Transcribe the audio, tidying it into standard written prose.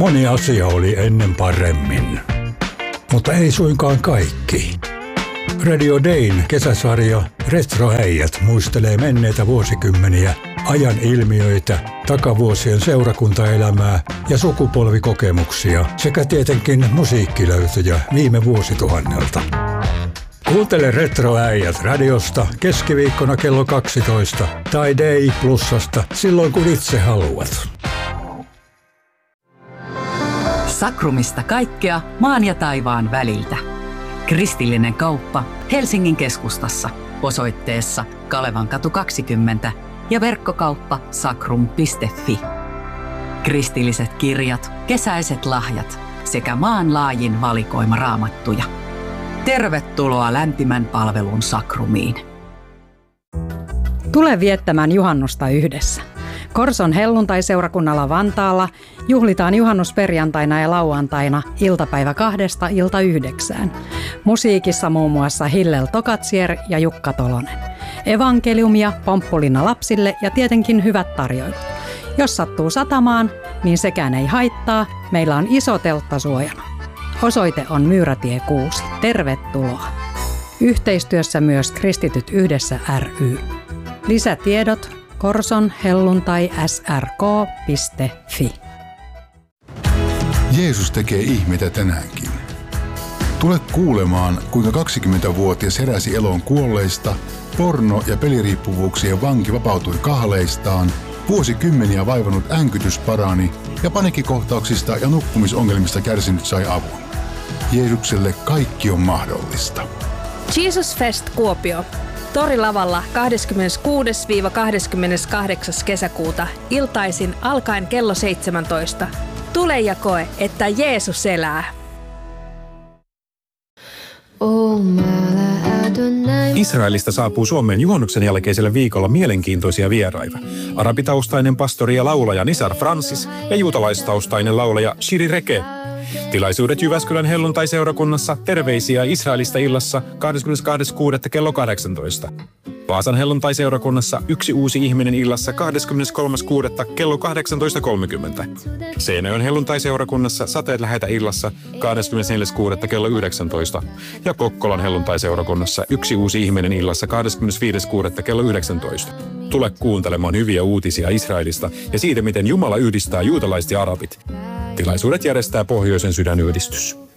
Moni asia oli ennen paremmin, mutta ei suinkaan kaikki. Radio Dayn kesäsarja Retroäijät muistelee menneitä vuosikymmeniä, ajan ilmiöitä, takavuosien seurakuntaelämää ja sukupolvikokemuksia sekä tietenkin musiikkilöytöjä viime vuosituhannelta. Kuuntele Retroäijät radiosta keskiviikkona kello 12 tai Day Plusasta silloin kun itse haluat. Sakrumista kaikkea maan ja taivaan väliltä. Kristillinen kauppa Helsingin keskustassa osoitteessa Kalevankatu 20 ja verkkokauppa sakrum.fi. Kristilliset kirjat, kesäiset lahjat sekä maanlaajin valikoima raamattuja. Tervetuloa lämpimän palvelun Sakrumiin. Tule viettämään juhannusta yhdessä. Korson helluntai-seurakunnalla Vantaalla juhlitaan juhannusperjantaina ja lauantaina iltapäivä 2–9. Musiikissa muun muassa Hillel Tokatsier ja Jukka Tolonen. Evankeliumia, pomppulinna lapsille ja tietenkin hyvät tarjoilut. Jos sattuu satamaan, niin sekään ei haittaa. Meillä on iso teltta suojana. Osoite on Myyrätie 6. Tervetuloa. Yhteistyössä myös Kristityt yhdessä ry. Lisätiedot Korson helluntai srk.fi. Jeesus tekee ihmeitä tänäänkin. Tule kuulemaan, kuinka 20-vuotias heräsi eloon kuolleista, porno- ja peliriippuvuuksien vanki vapautui kahleistaan, vuosikymmeniä vaivannut änkytys parani ja paniikkikohtauksista ja nukkumisongelmista kärsinyt sai avun. Jeesukselle kaikki on mahdollista. Jesus Fest Kuopio. Torilavalla 26–28. kesäkuuta iltaisin alkaen kello 17. Tule ja koe, että Jeesus elää. Israelista saapuu Suomeen juhannuksen jälkeisellä viikolla mielenkiintoisia vieraita. Arabitaustainen pastori ja laulaja Nisar Francis ja juutalaistaustainen laulaja Shiri Reke. Tilaisuudet Jyväskylän helluntai-seurakunnassa Terveisiä Israelista illassa 22.6. kello 18. Vaasan helluntai-seurakunnassa Yksi uusi ihminen illassa 23.6. kello 18.30. Seinäjoen helluntai-seurakunnassa Sateet lähetä illassa 24.6. kello 19. Ja Kokkolan helluntai-seurakunnassa Yksi uusi ihminen illassa 25.6. kello 19. Tule kuuntelemaan hyviä uutisia Israelista ja siitä, miten Jumala yhdistää juutalaiset ja arabit. Tilaisuudet järjestää Pohjoisen sydänyhdistys.